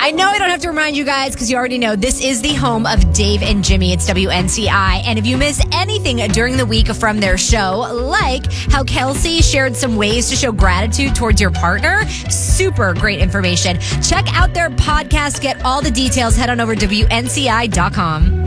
I know I don't have to remind you guys because you already know this is the home of Dave and Jimmy. It's WNCI. And if you miss anything during the week from their show, like how Kelsey shared some ways to show gratitude towards your partner, super great information. Check out their podcast. Get all the details. Head on over to WNCI.com.